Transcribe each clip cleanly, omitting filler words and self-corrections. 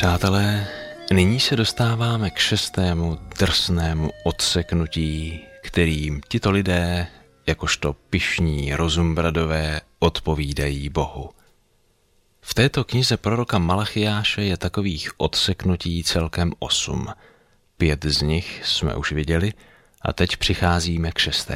Přátelé, nyní se dostáváme k 6. drsnému odseknutí, kterým tito lidé, jakožto pyšní rozumbradové, odpovídají Bohu. V této knize proroka Malachiáše je takových odseknutí celkem 8. 5 z nich jsme už viděli a teď přicházíme k 6.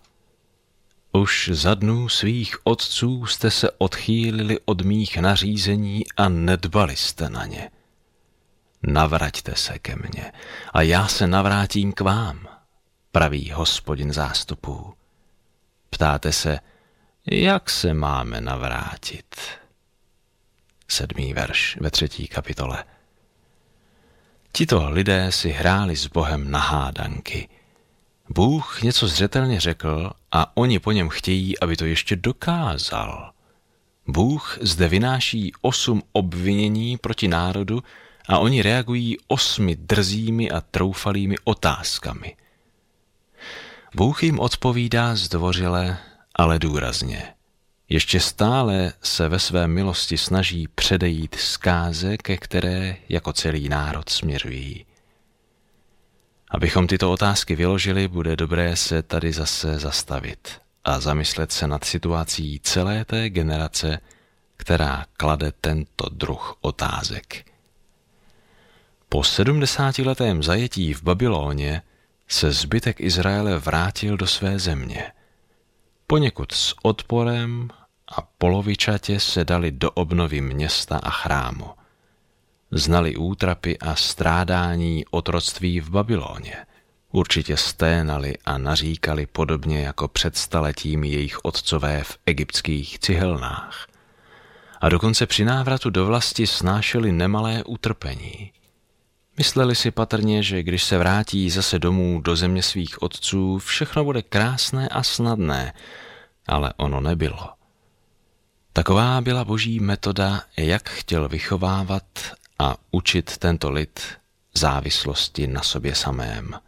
Už za dnů svých otců jste se odchýlili od mých nařízení a nedbali jste na ně. Navraťte se ke mně a já se navrátím k vám, praví Hospodin zástupů. Ptáte se, jak se máme navrátit? 7. verš ve 3. kapitole. Tito lidé si hráli s Bohem na hádanky. Bůh něco zřetelně řekl a oni po něm chtějí, aby to ještě dokázal. Bůh zde vynáší 8 obvinění proti národu a oni reagují 8 drzými a troufalými otázkami. Bůh jim odpovídá zdvořile, ale důrazně. Ještě stále se ve své milosti snaží předejít zkáze, ke které jako celý národ směřují. Abychom tyto otázky vyložili, bude dobré se tady zase zastavit a zamyslet se nad situací celé té generace, která klade tento druh otázek. Po 70letém zajetí v Babyloně se zbytek Izraele vrátil do své země. Poněkud s odporem a polovičatě se dali do obnovy města a chrámu. Znali útrapy a strádání otroctví v Babyloně. Určitě sténali a naříkali podobně jako před staletím jejich otcové v egyptských cihelnách. A dokonce při návratu do vlasti snášeli nemalé utrpení. Mysleli si patrně, že když se vrátí zase domů do země svých otců, všechno bude krásné a snadné, ale ono nebylo. Taková byla Boží metoda, jak chtěl vychovávat a učit tento lid závislosti na sobě samém.